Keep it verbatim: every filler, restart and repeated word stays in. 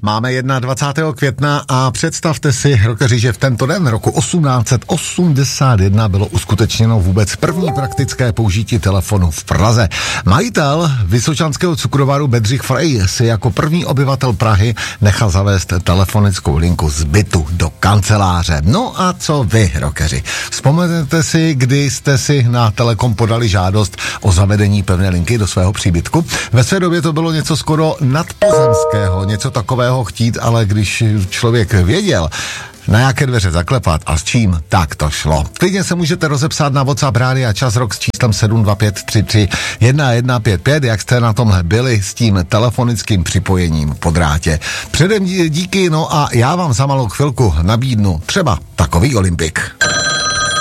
Máme dvacátého prvního května a představte si, rokeři, že v tento den roku osmnáct set osmdesát jedna bylo uskutečněno vůbec první praktické použití telefonu v Praze. Majitel vysočanského cukrovaru Bedřich Frey si jako první obyvatel Prahy nechal zavést telefonickou linku z bytu do kanceláře. No a co vy, rokeři? Vzpomenete si, kdy jste si na Telekom podali žádost o zavedení pevné linky do svého příbytku? Ve své době to bylo něco skoro nadpozemského, něco takového chtít, ale když člověk věděl, na jaké dveře zaklepat a s čím, tak to šlo. Klidně se můžete rozepsat na WhatsApp Rádia Čas Rock s číslem sedm dva pět tři tři jedna jedna pět pět, jak jste na tomhle byli s tím telefonickým připojením po drátě. Předem díky, no a já vám za malou chvilku nabídnu třeba takový Olympik.